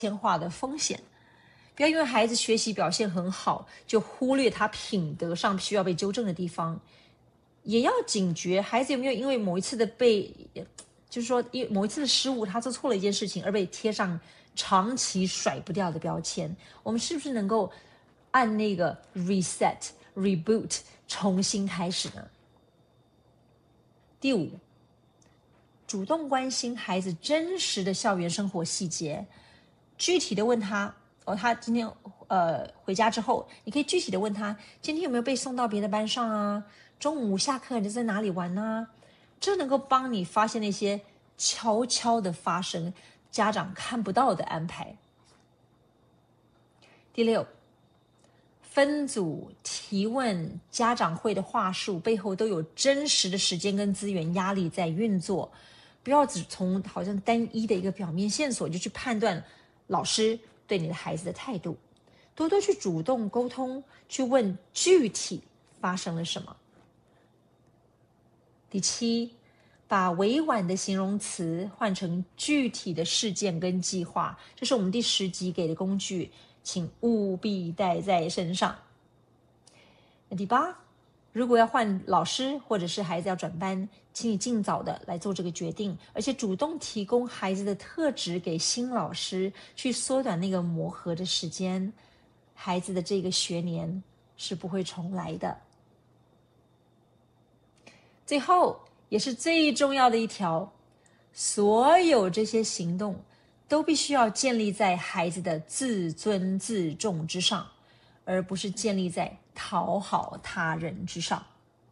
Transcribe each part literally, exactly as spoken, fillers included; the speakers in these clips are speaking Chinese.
天化的风险。不要因为孩子学习表现很好，就忽略他品德上需要被纠正的地方。也要警觉孩子有没有因为某一次的被，就是说因为某一次的失误，他做错了一件事情而被贴上长期甩不掉的标签。我们是不是能够按那个 reset reboot 重新开始呢？第五，主动关心孩子真实的校园生活细节，具体的问他哦，他今天呃回家之后，你可以具体的问他，今天有没有被送到别的班上啊？中午下课你在哪里玩啊？这能够帮你发现那些悄悄的发生，家长看不到的安排。第六，分组提问家长会的话术背后都有真实的时间跟资源压力在运作，不要只从好像单一的一个表面线索就去判断老师对你的孩子的态度，多多去主动沟通，去问具体发生了什么。第七，把委婉的形容词换成具体的事件跟计划，这是我们第十集给的工具，请务必带在身上。那第八，如果要换老师或者是孩子要转班，请你尽早的来做这个决定，而且主动提供孩子的特质给新老师，去缩短那个磨合的时间。孩子的这个学年是不会重来的。最后也是最重要的一条，所有这些行动都必须要建立在孩子的自尊自重之上，而不是建立在讨好他人之上。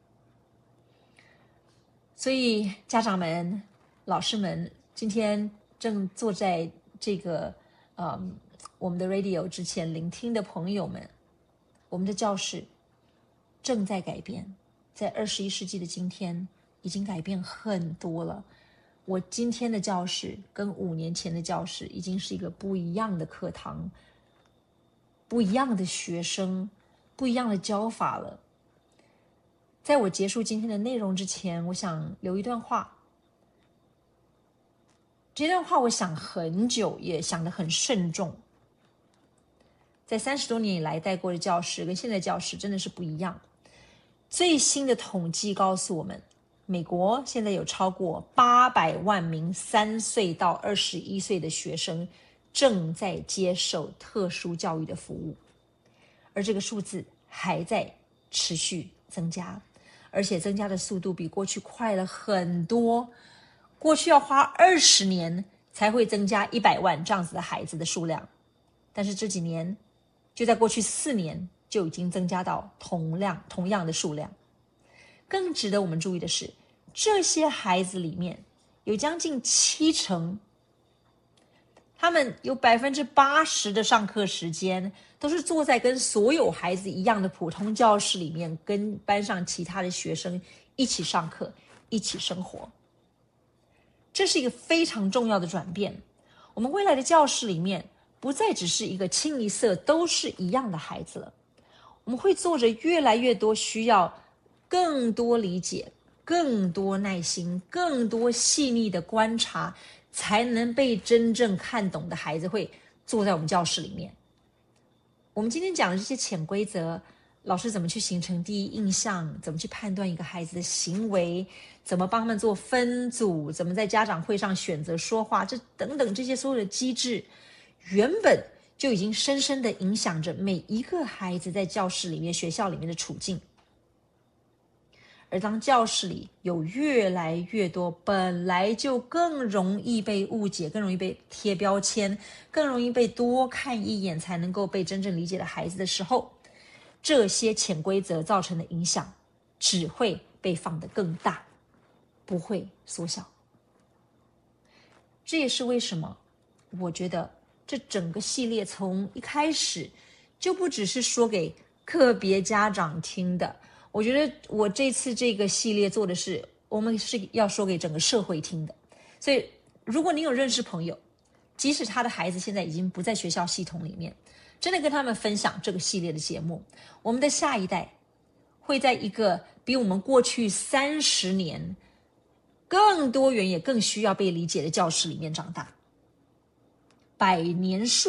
所以家长们、老师们，今天正坐在这个呃我们的 radio 之前聆听的朋友们，我们的教室正在改变，在二十一世纪的今天已经改变很多了。我今天的教室跟五年前的教室已经是一个不一样的课堂，不一样的学生，不一样的教法了。在我结束今天的内容之前，我想留一段话。这段话我想很久，也想得很慎重。在三十多年以来带过的教室跟现在教室真的是不一样。最新的统计告诉我们，美国现在有超过八百万名三岁到二十一岁的学生正在接受特殊教育的服务，而这个数字还在持续增加，而且增加的速度比过去快了很多。过去要花二十年才会增加一百万这样子的孩子的数量，但是这几年就在过去四年就已经增加到同量同样的数量。更值得我们注意的是，这些孩子里面有将近七成，他们有百分之八十的上课时间都是坐在跟所有孩子一样的普通教室里面，跟班上其他的学生一起上课，一起生活。这是一个非常重要的转变。我们未来的教室里面不再只是一个清一色都是一样的孩子了，我们会坐着越来越多需要更多理解、更多耐心、更多细腻的观察才能被真正看懂的孩子会坐在我们教室里面。我们今天讲的这些潜规则，老师怎么去形成第一印象，怎么去判断一个孩子的行为，怎么帮他们做分组，怎么在家长会上选择说话，这等等这些所有的机制，原本就已经深深的影响着每一个孩子在教室里面、学校里面的处境。而当教室里有越来越多本来就更容易被误解、更容易被贴标签、更容易被多看一眼才能够被真正理解的孩子的时候，这些潜规则造成的影响只会被放得更大，不会缩小。这也是为什么我觉得这整个系列从一开始就不只是说给个别家长听的，我觉得我这次这个系列做的是我们是要说给整个社会听的。所以如果你有认识朋友，即使他的孩子现在已经不在学校系统里面，真的跟他们分享这个系列的节目，我们的下一代会在一个比我们过去三十年更多元也更需要被理解的教室里面长大。 百年树